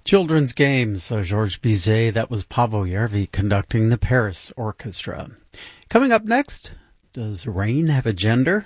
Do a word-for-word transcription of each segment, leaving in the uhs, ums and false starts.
Children's Games, uh, Georges Bizet. That was Paavo Järvi conducting the Paris Orchestra. Coming up next, does rain have a gender?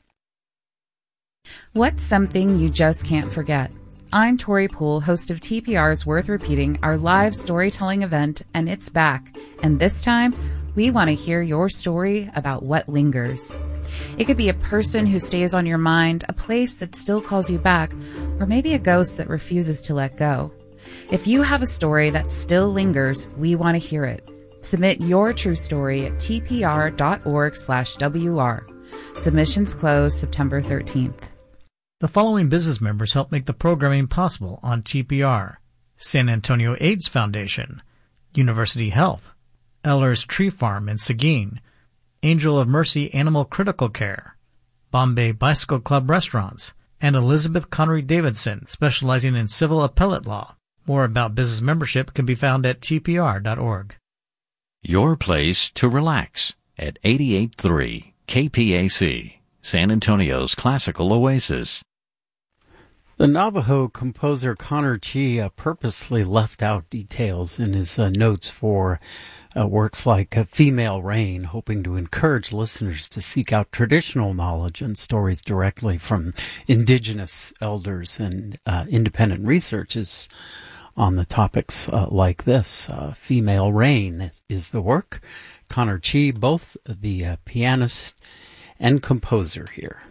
What's something you just can't forget? I'm Tori Poole, host of T P R's Worth Repeating, our live storytelling event, and it's back. And this time, we want to hear your story about what lingers. It could be a person who stays on your mind, a place that still calls you back, or maybe a ghost that refuses to let go. If you have a story that still lingers, we want to hear it. Submit your true story at tpr.org slash WR. Submissions close September thirteenth. The following business members help make the programming possible on T P R: San Antonio AIDS Foundation, University Health, Eller's Tree Farm in Seguin, Angel of Mercy Animal Critical Care, Bombay Bicycle Club Restaurants, and Elizabeth Connery Davidson, specializing in civil appellate law. More about business membership can be found at T P R dot org. Your place to relax at eighty-eight point three K P A C, San Antonio's classical oasis. The Navajo composer Connor Chea uh, purposely left out details in his uh, notes for uh, works like uh, Female Rain, hoping to encourage listeners to seek out traditional knowledge and stories directly from indigenous elders, and uh, independent researches on the topics uh, like this. Uh, Female Rain is the work. Connor Chea, both the uh, pianist and composer here.